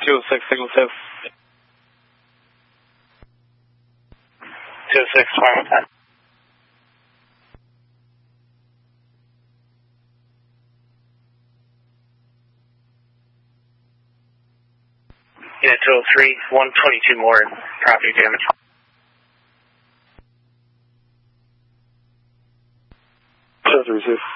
206, signal 2. 206, final 10. Unit 203, 122 more in property damage. 236.